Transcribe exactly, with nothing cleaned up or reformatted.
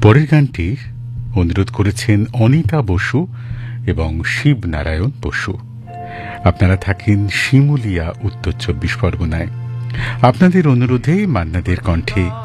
পরের গানটি অনুরোধ করেছেন অনিতা বসু এবং শিবনারায়ণ বসু। আপনারা থাকেন শিমুলিয়া, উত্তর চব্বিশ পরগনায়। আপনাদের অনুরোধে মান্নাদের কণ্ঠে